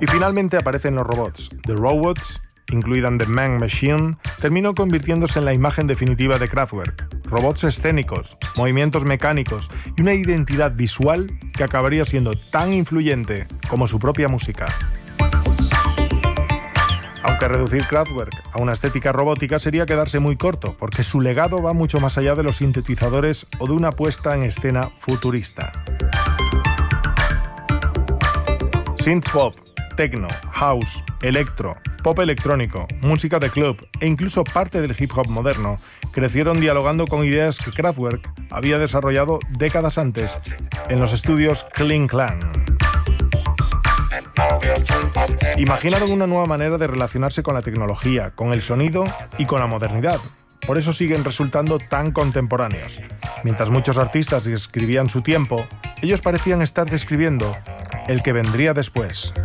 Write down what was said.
Y finalmente aparecen los robots. The Robots, incluida The Man Machine, terminó convirtiéndose en la imagen definitiva de Kraftwerk. Robots escénicos, movimientos mecánicos y una identidad visual que acabaría siendo tan influyente como su propia música. Aunque reducir Kraftwerk a una estética robótica sería quedarse muy corto, porque su legado va mucho más allá de los sintetizadores o de una puesta en escena futurista. Synthpop, techno, house, electro, pop electrónico, música de club e incluso parte del hip hop moderno crecieron dialogando con ideas que Kraftwerk había desarrollado décadas antes en los estudios Kling Klang. Imaginaron una nueva manera de relacionarse con la tecnología, con el sonido y con la modernidad. Por eso siguen resultando tan contemporáneos. Mientras muchos artistas describían su tiempo, ellos parecían estar describiendo el que vendría después.